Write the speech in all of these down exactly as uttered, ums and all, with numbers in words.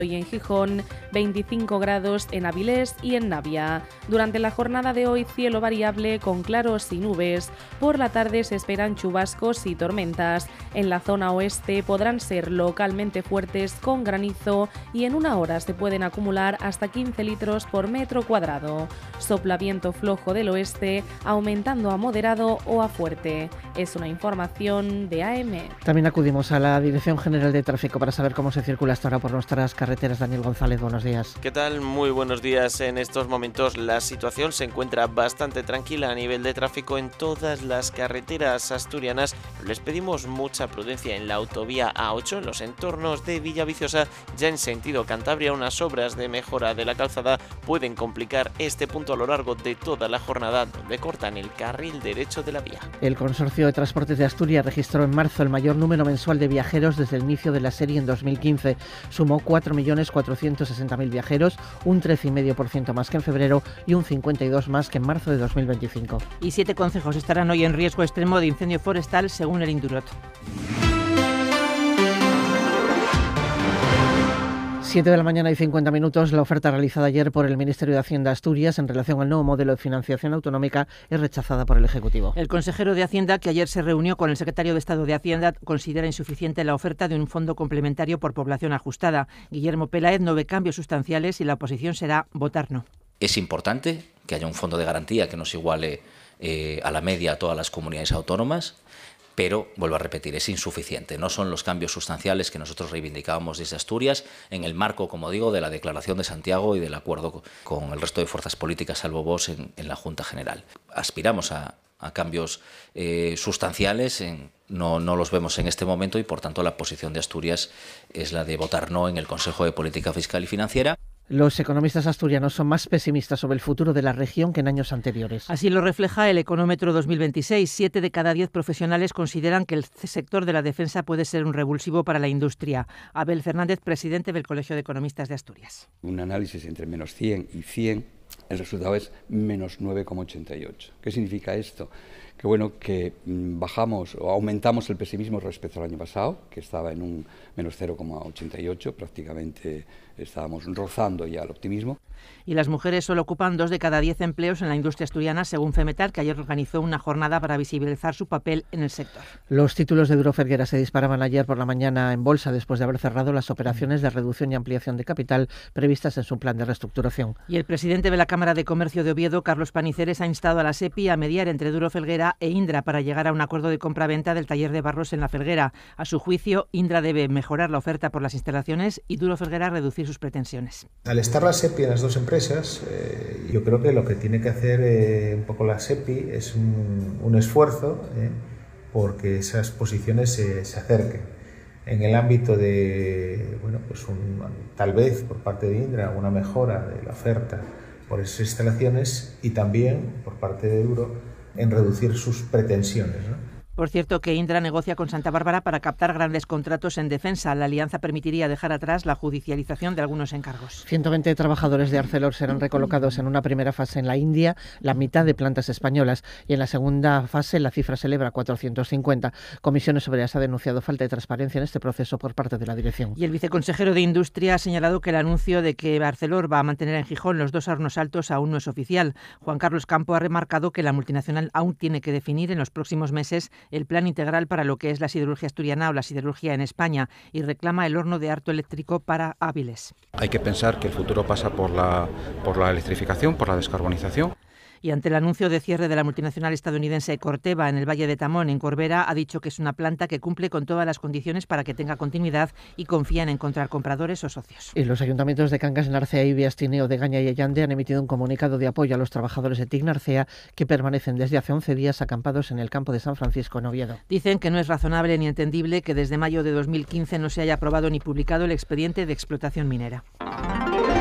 y en Gijón, veinticinco grados en Avilés y en Navia. Durante la jornada de hoy, cielo variable con claros y nubes. Por la tarde se esperan chubascos y tormentas. En la zona oeste podrán ser localmente fuertes con granizo y en una hora se pueden acumular hasta quince litros por metro cuadrado. Sopla viento flojo del oeste, aumentando a moderado o a fuerte. Es una información de A M. También acudimos a la Dirección General de Tráfico para saber cómo se circula hasta ahora por nuestras carreteras. Daniel González, buenos días. ¿Qué tal? Muy buenos días. En estos momentos la situación se encuentra bastante tranquila a nivel de tráfico en todas las carreteras asturianas. Les pedimos mucha prudencia en la autovía A ocho, en los entornos de Villaviciosa, ya en sentido Cantabria. Unas obras de mejora de la calzada pueden complicar este punto a lo largo de toda la jornada, donde cortan el carril derecho de la vía. El Consorcio de Transportes de Asturias registró en marzo el mayor número mensual de viajeros desde el inicio de la serie en dos mil quince. Sumó cuatro millones cuatrocientos sesenta mil viajeros, un trece coma cinco por ciento más que en febrero y un cincuenta y dos por ciento más que en marzo de dos mil veinticinco. Y siete concejos estarán hoy en riesgo extremo de incendio forestal, según el Indurot. siete de la mañana y cincuenta minutos. La oferta realizada ayer por el Ministerio de Hacienda Asturias en relación al nuevo modelo de financiación autonómica es rechazada por el Ejecutivo. El consejero de Hacienda, que ayer se reunió con el secretario de Estado de Hacienda, considera insuficiente la oferta de un fondo complementario por población ajustada. Guillermo Peláez no ve cambios sustanciales y la oposición será votar no. Es importante que haya un fondo de garantía que nos iguale eh, a la media a todas las comunidades autónomas. Pero, vuelvo a repetir, es insuficiente. No son los cambios sustanciales que nosotros reivindicábamos desde Asturias en el marco, como digo, de la Declaración de Santiago y del acuerdo con el resto de fuerzas políticas, salvo Vox, en, en la Junta General. Aspiramos a, a cambios eh, sustanciales, en, no, no los vemos en este momento y, por tanto, la posición de Asturias es la de votar no en el Consejo de Política Fiscal y Financiera. Los economistas asturianos son más pesimistas sobre el futuro de la región que en años anteriores. Así lo refleja el Económetro dos mil veintiséis. Siete de cada diez profesionales consideran que el sector de la defensa puede ser un revulsivo para la industria. Abel Fernández, presidente del Colegio de Economistas de Asturias. Un análisis entre menos cien y cien, el resultado es menos nueve coma ochenta y ocho. ¿Qué significa esto? Que bueno, que bajamos o aumentamos el pesimismo respecto al año pasado, que estaba en un menos cero coma ochenta y ocho, prácticamente estábamos rozando ya el optimismo. Y las mujeres solo ocupan dos de cada diez empleos en la industria asturiana, según Femetal, que ayer organizó una jornada para visibilizar su papel en el sector. Los títulos de Duro Felguera se disparaban ayer por la mañana en bolsa después de haber cerrado las operaciones de reducción y ampliación de capital previstas en su plan de reestructuración. Y el presidente de la Cámara de Comercio de Oviedo, Carlos Paniceres, ha instado a la SEPI a mediar entre Duro Felguera e Indra para llegar a un acuerdo de compraventa del taller de barros en La Felguera. A su juicio, Indra debe mejorar la oferta por las instalaciones y Duro Felguera reducir sus pretensiones. Al estar la SEPI en las dos empresas, eh, yo creo que lo que tiene que hacer eh, un poco la SEPI es un, un esfuerzo eh, porque esas posiciones se, se acerquen. En el ámbito de, bueno, pues un, tal vez por parte de Indra una mejora de la oferta por esas instalaciones y también por parte de Duro en reducir sus pretensiones, ¿no? Por cierto, que Indra negocia con Santa Bárbara para captar grandes contratos en defensa. La alianza permitiría dejar atrás la judicialización de algunos encargos. ciento veinte trabajadores de Arcelor serán recolocados en una primera fase en la India, la mitad de plantas españolas, y en la segunda fase la cifra se eleva a cuatrocientos cincuenta. Comisiones Obreras ha denunciado falta de transparencia en este proceso por parte de la dirección. Y el viceconsejero de Industria ha señalado que el anuncio de que Arcelor va a mantener en Gijón los dos hornos altos aún no es oficial. Juan Carlos Campo ha remarcado que la multinacional aún tiene que definir en los próximos meses el plan integral para lo que es la siderurgia asturiana o la siderurgia en España y reclama el horno de Arto eléctrico para Áviles. Hay que pensar que el futuro pasa por la, por la electrificación, por la descarbonización. Y ante el anuncio de cierre de la multinacional estadounidense Corteva en el Valle de Tamón, en Corbera, ha dicho que es una planta que cumple con todas las condiciones para que tenga continuidad y confía en encontrar compradores o socios. Y los ayuntamientos de Cangas, Narcea, Ibias, Tineo, Degaña y Allande han emitido un comunicado de apoyo a los trabajadores de T I C Narcea que permanecen desde hace once días acampados en el campo de San Francisco en Oviedo. Dicen que no es razonable ni entendible que desde mayo de dos mil quince no se haya aprobado ni publicado el expediente de explotación minera.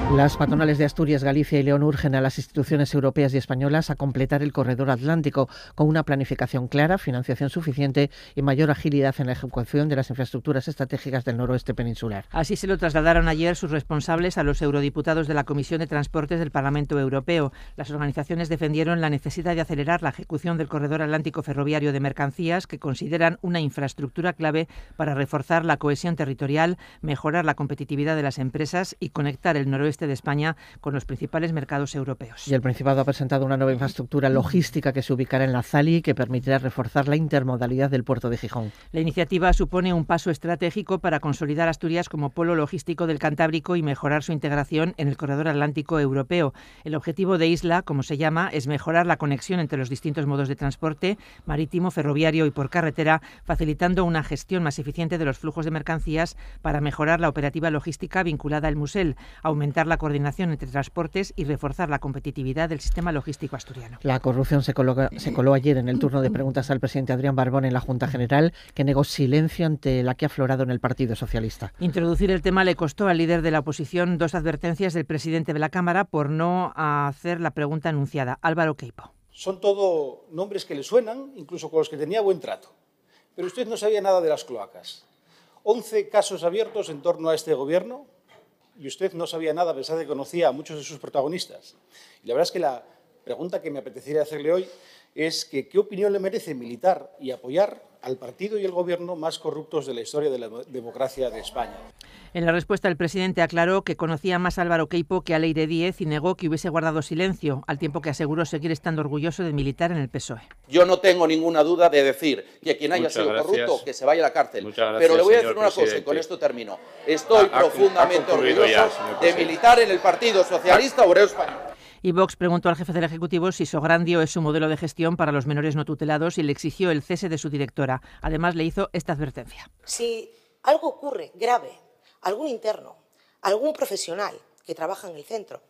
Las patronales de Asturias, Galicia y León urgen a las instituciones europeas y españolas a completar el corredor atlántico con una planificación clara, financiación suficiente y mayor agilidad en la ejecución de las infraestructuras estratégicas del noroeste peninsular. Así se lo trasladaron ayer sus responsables a los eurodiputados de la Comisión de Transportes del Parlamento Europeo. Las organizaciones defendieron la necesidad de acelerar la ejecución del corredor atlántico ferroviario de mercancías, que consideran una infraestructura clave para reforzar la cohesión territorial, mejorar la competitividad de las empresas y conectar el noroeste de España con los principales mercados europeos. Y el Principado ha presentado una nueva infraestructura logística que se ubicará en la Zali y que permitirá reforzar la intermodalidad del puerto de Gijón. La iniciativa supone un paso estratégico para consolidar Asturias como polo logístico del Cantábrico y mejorar su integración en el corredor atlántico europeo. El objetivo de Isla, como se llama, es mejorar la conexión entre los distintos modos de transporte, marítimo, ferroviario y por carretera, facilitando una gestión más eficiente de los flujos de mercancías para mejorar la operativa logística vinculada al Musel, aumentar la coordinación entre transportes y reforzar la competitividad del sistema logístico asturiano. La corrupción se, coloca, se coló ayer en el turno de preguntas al presidente Adrián Barbón en la Junta General, que negó silencio ante la que ha aflorado en el Partido Socialista. Introducir el tema le costó al líder de la oposición dos advertencias del presidente de la Cámara por no hacer la pregunta anunciada. Álvaro Queipo. Son todo nombres que le suenan, incluso con los que tenía buen trato. Pero usted no sabía nada de las cloacas. once casos abiertos en torno a este gobierno. Y usted no sabía nada, a pesar de que conocía a muchos de sus protagonistas. Y la verdad es que la pregunta que me apetecería hacerle hoy es que qué opinión le merece militar y apoyar al partido y el gobierno más corruptos de la historia de la democracia de España. En la respuesta, el presidente aclaró que conocía más a Álvaro Queipo que a Leire Díez y negó que hubiese guardado silencio, al tiempo que aseguró seguir estando orgulloso de militar en el P S O E. Yo no tengo ninguna duda de decir que quien haya Muchas sido gracias. corrupto, que se vaya a la cárcel. Muchas gracias, Pero le voy a decir una presidente. cosa, y con esto termino. Estoy Ha- ha- profundamente ha concluido orgulloso ya, señor de presidente. militar en el Partido Socialista Obrero Español. Y Vox preguntó al jefe del Ejecutivo si Sograndio es su modelo de gestión para los menores no tutelados y le exigió el cese de su directora. Además, le hizo esta advertencia. Si algo ocurre grave, algún interno, algún profesional que trabaja en el centro,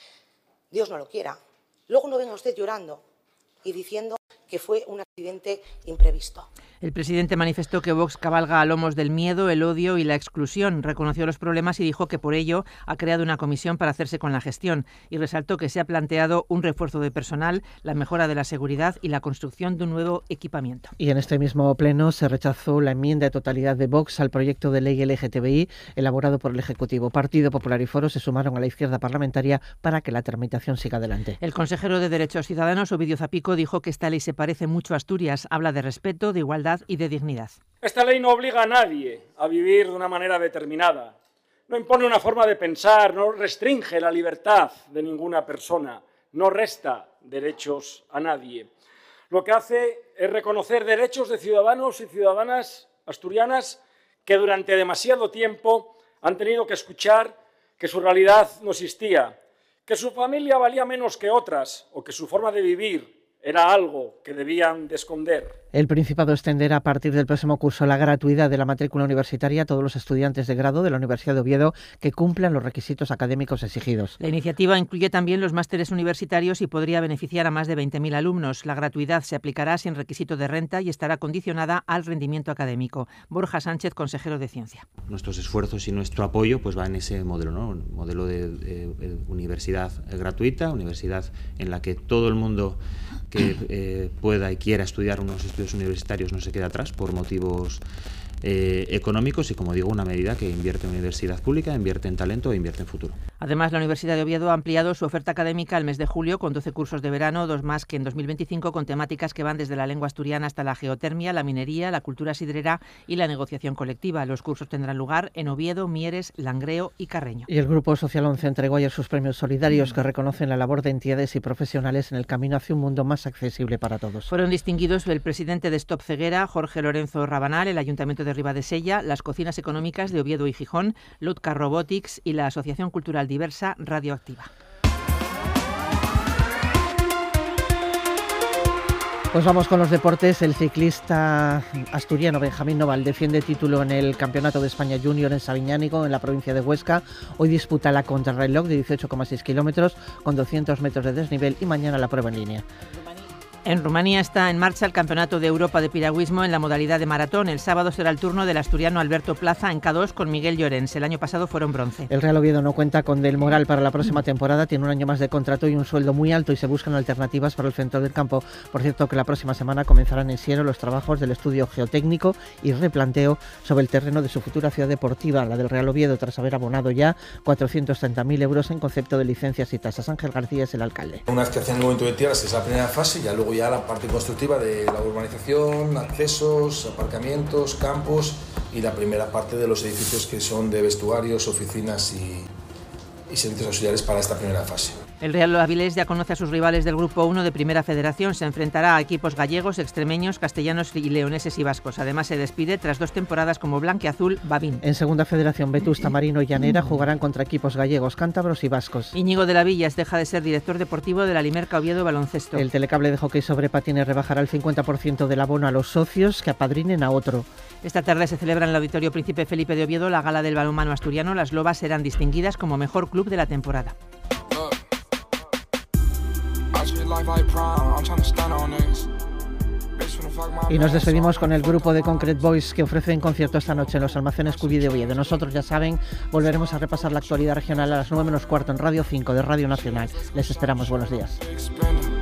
Dios no lo quiera, luego no venga usted llorando y diciendo que fue un accidente imprevisto. El presidente manifestó que Vox cabalga a lomos del miedo, el odio y la exclusión. Reconoció los problemas y dijo que por ello ha creado una comisión para hacerse con la gestión. Y resaltó que se ha planteado un refuerzo de personal, la mejora de la seguridad y la construcción de un nuevo equipamiento. Y en este mismo pleno se rechazó la enmienda de totalidad de Vox al proyecto de ley L G T B I elaborado por el Ejecutivo. Partido Popular y Foro se sumaron a la izquierda parlamentaria para que la tramitación siga adelante. El consejero de Derechos Ciudadanos, Ovidio Zapico, dijo que esta ley se parece mucho a Asturias. Habla de respeto, de igualdad y de dignidad. Esta ley no obliga a nadie a vivir de una manera determinada. No impone una forma de pensar, no restringe la libertad de ninguna persona, no resta derechos a nadie. Lo que hace es reconocer derechos de ciudadanos y ciudadanas asturianas que durante demasiado tiempo han tenido que escuchar que su realidad no existía, que su familia valía menos que otras o que su forma de vivir era algo que debían de esconder. El Principado extenderá a partir del próximo curso la gratuidad de la matrícula universitaria a todos los estudiantes de grado de la Universidad de Oviedo que cumplan los requisitos académicos exigidos. La iniciativa incluye también los másteres universitarios y podría beneficiar a más de veinte mil alumnos. La gratuidad se aplicará sin requisito de renta y estará condicionada al rendimiento académico. Borja Sánchez, consejero de Ciencia. Nuestros esfuerzos y nuestro apoyo pues va en ese modelo, ¿no? Un modelo de, de, de universidad gratuita, universidad en la que todo el mundo que eh, pueda y quiera estudiar unos estudios universitarios no se queda atrás por motivos eh, económicos y, como digo, una medida que invierte en universidad pública, invierte en talento e invierte en futuro. Además, la Universidad de Oviedo ha ampliado su oferta académica al mes de julio con doce cursos de verano, dos más que en dos mil veinticinco, con temáticas que van desde la lengua asturiana hasta la geotermia, la minería, la cultura sidrera y la negociación colectiva. Los cursos tendrán lugar en Oviedo, Mieres, Langreo y Carreño. Y el Grupo Social once entregó ayer sus premios solidarios que reconocen la labor de entidades y profesionales en el camino hacia un mundo más accesible para todos. Fueron distinguidos el presidente de Stop Ceguera, Jorge Lorenzo Rabanal, el Ayuntamiento de Ribadesella, las Cocinas Económicas de Oviedo y Gijón, Lutka Robotics y la Asociación Cultural Diversa Radioactiva. Pues vamos con los deportes. El ciclista asturiano Benjamín Noval defiende título en el Campeonato de España Junior en Sabiñánigo, en la provincia de Huesca. Hoy disputa la contrarreloj de dieciocho coma seis kilómetros con doscientos metros de desnivel y mañana la prueba en línea. En Rumanía está en marcha el Campeonato de Europa de Piragüismo en la modalidad de maratón. El sábado será el turno del asturiano Alberto Plaza en K dos con Miguel Llorens. El año pasado fueron bronce. El Real Oviedo no cuenta con Del Moral para la próxima temporada. Tiene un año más de contrato y un sueldo muy alto y se buscan alternativas para el centro del campo. Por cierto, que la próxima semana comenzarán en Siero los trabajos del estudio geotécnico y replanteo sobre el terreno de su futura ciudad deportiva, la del Real Oviedo, tras haber abonado ya cuatrocientos treinta mil euros en concepto de licencias y tasas. Ángel García es el alcalde. Una vez que hacen el movimiento de tierras, que es la primera fase, ya luego ya la parte constructiva de la urbanización, accesos, aparcamientos, campos y la primera parte de los edificios que son de vestuarios, oficinas y, y servicios auxiliares para esta primera fase. El Real Avilés ya conoce a sus rivales del Grupo uno de Primera Federación. Se enfrentará a equipos gallegos, extremeños, castellanos y leoneses y vascos. Además se despide tras dos temporadas como blanquiazul Babín. En Segunda Federación, Vetusta, Marino y Llanera jugarán contra equipos gallegos, cántabros y vascos. Íñigo de la Villas deja de ser director deportivo de la Limerca Oviedo Baloncesto. El telecable de hockey sobre patines rebajará el cincuenta por ciento del abono a los socios que apadrinen a otro. Esta tarde se celebra en el Auditorio Príncipe Felipe de Oviedo la gala del balonmano asturiano. Las Lobas serán distinguidas como mejor club de la temporada. Y nos despedimos con el grupo de Concrete Boys, que ofrecen concierto esta noche en los almacenes Cubi de Oviedo. Nosotros, ya saben, volveremos a repasar la actualidad regional a las nueve menos cuarto en Radio cinco de Radio Nacional. Les esperamos. Buenos días.